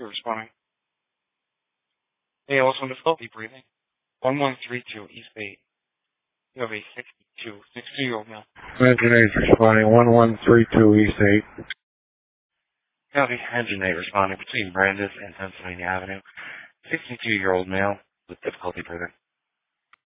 You're responding. Hey, also difficulty breathing. 1132 East 8. You have a 62-year-old male. Engine 8 responding, 1132 East 8. County Engine 8 responding between Brandis and Pennsylvania Avenue. 62-year-old male with difficulty breathing.